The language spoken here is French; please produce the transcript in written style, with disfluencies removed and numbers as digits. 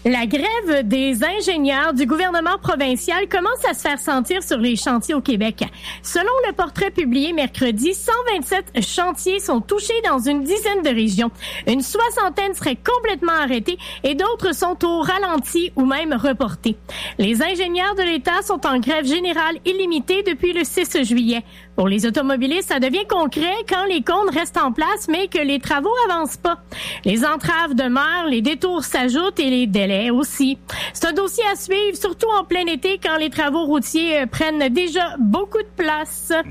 La grève des ingénieurs du gouvernement provincial commence à se faire sentir sur les chantiers au Québec. Selon le portrait publié mercredi, 127 chantiers sont touchés dans une dizaine de régions. Une soixantaine seraient complètement arrêtés et d'autres sont au ralenti ou même reportés. Les ingénieurs de l'État sont en grève générale illimitée depuis le 6 juillet. Pour les automobilistes, ça devient concret quand les cônes restent en place, mais que les travaux avancent pas. Les entraves demeurent, les détours s'ajoutent et les délais aussi. C'est un dossier à suivre, surtout en plein été quand les travaux routiers prennent déjà beaucoup de place.